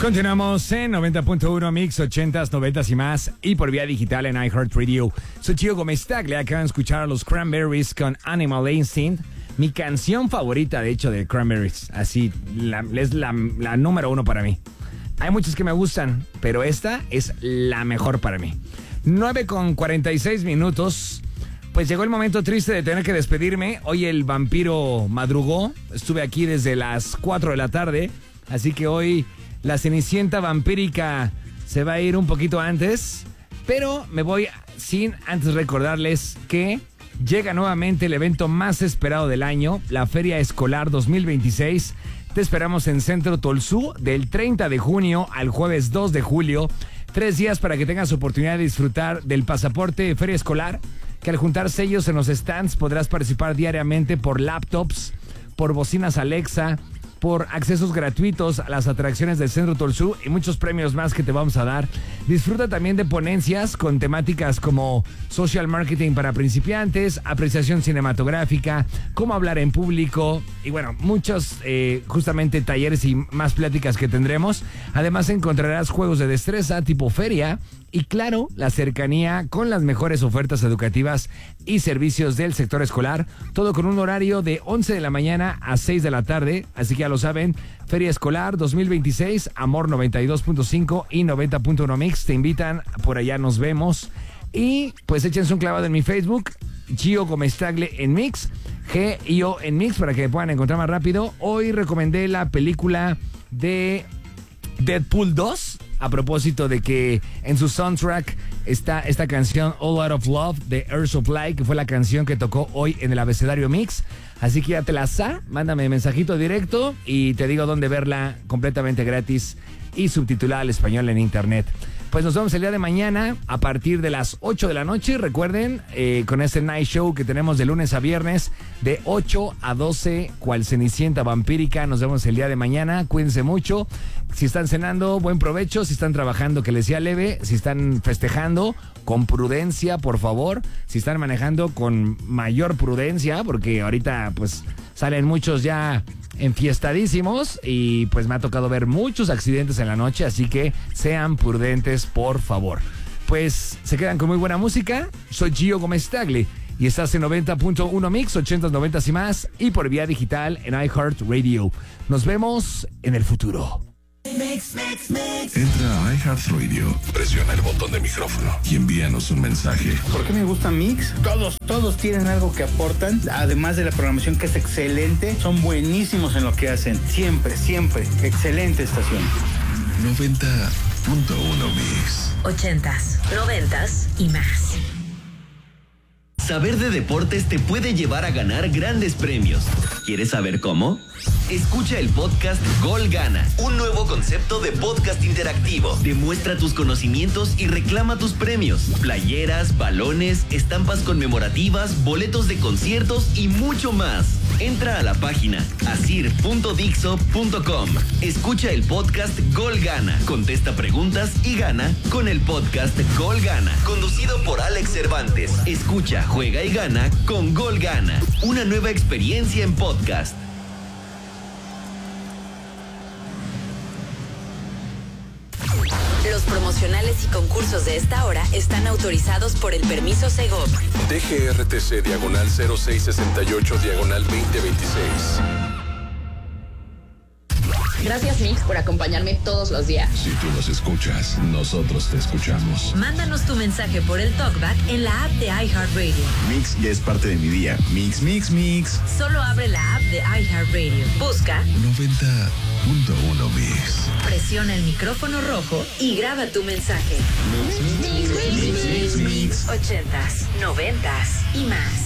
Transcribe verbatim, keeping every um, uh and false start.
Continuamos en noventa punto uno Mix, ochentas, noventas y más, y por vía digital en iHeartRadio. Soy Gio Gómez Tagle, acaban de escuchar a los Cranberries con Animal Instinct, mi canción favorita, de hecho, de Cranberries. Así, la, es la, la número uno para mí. Hay muchas que me gustan, pero esta es la mejor para mí. nueve con cuarenta y seis minutos. Pues llegó el momento triste de tener que despedirme. Hoy el vampiro madrugó. Estuve aquí desde las cuatro de la tarde. Así que hoy la Cenicienta vampírica se va a ir un poquito antes. Pero me voy sin antes recordarles que llega nuevamente el evento más esperado del año, la Feria Escolar dos mil veintiséis. Te esperamos en Centro Tolsú del treinta de junio al jueves dos de julio. Tres días para que tengas oportunidad de disfrutar del pasaporte de Feria Escolar, que al juntar sellos en los stands podrás participar diariamente por laptops, por bocinas Alexa, por accesos gratuitos a las atracciones del Centro Tolsú y muchos premios más que te vamos a dar. Disfruta también de ponencias con temáticas como social marketing para principiantes, apreciación cinematográfica, cómo hablar en público y bueno, muchos eh, justamente talleres y más pláticas que tendremos. Además encontrarás juegos de destreza tipo feria y claro, la cercanía con las mejores ofertas educativas y servicios del sector escolar, todo con un horario de once de la mañana a seis de la tarde, así que ya lo saben, Feria Escolar dos mil veintiséis, Amor noventa y dos punto cinco y noventa punto uno Mix, te invitan, por allá nos vemos, y pues échense un clavado en mi Facebook, Gio Gómez Tagle en Mix, G I O en Mix, para que me puedan encontrar más rápido. Hoy recomendé la película de Deadpool dos, a propósito de que en su soundtrack está esta canción All Out of Love de Air Supply, que fue la canción que tocó hoy en el abecedario Mix. Así que ya te la sa, mándame mensajito directo y te digo dónde verla completamente gratis y subtitulada al español en internet. Pues nos vemos el día de mañana a partir de las ocho de la noche. Recuerden, eh, con este night show que tenemos de lunes a viernes, de ocho a doce, cual Cenicienta vampírica. Nos vemos el día de mañana. Cuídense mucho. Si están cenando, buen provecho. Si están trabajando, que les sea leve. Si están festejando, con prudencia, por favor. Si están manejando, con mayor prudencia, porque ahorita pues salen muchos ya enfiestadísimos y pues me ha tocado ver muchos accidentes en la noche, así que sean prudentes, por favor. Pues se quedan con muy buena música. Soy Gio Gómez Tagle y estás en noventa punto uno Mix, ochentas, noventas y más, y por vía digital en iHeartRadio. Nos vemos en el futuro. Mix, mix, mix. Entra a iHeartRadio, presiona el botón de micrófono y envíanos un mensaje. ¿Por qué me gusta Mix? Todos, todos tienen algo que aportan, además de la programación que es excelente, son buenísimos en lo que hacen. Siempre, siempre, excelente estación. noventa punto uno Mix. Ochentas, noventas y más. Saber de deportes te puede llevar a ganar grandes premios. ¿Quieres saber cómo? Escucha el podcast Gol Gana, un nuevo concepto de podcast interactivo. Demuestra tus conocimientos y reclama tus premios. Playeras, balones, estampas conmemorativas, boletos de conciertos y mucho más. Entra a la página asir punto dixo punto com. Escucha el podcast Gol Gana, contesta preguntas y gana con el podcast Gol Gana, conducido por Alex Cervantes. Escucha, juega y gana con Gol Gana, una nueva experiencia en podcast. Los promocionales y concursos de esta hora están autorizados por el permiso Segov. D G R T C diagonal cero seis sesenta y ocho diagonal veinte veintiséis. Gracias, Mix, por acompañarme todos los días. Si tú nos escuchas, nosotros te escuchamos. Mándanos tu mensaje por el TalkBack en la app de iHeartRadio. Mix ya es parte de mi día. Mix, mix, mix. Solo abre la app de iHeartRadio. Busca noventa punto uno Mix. Presiona el micrófono rojo y graba tu mensaje. Mix, mix, mix, mix, mix, mix. Ochentas, noventas y más.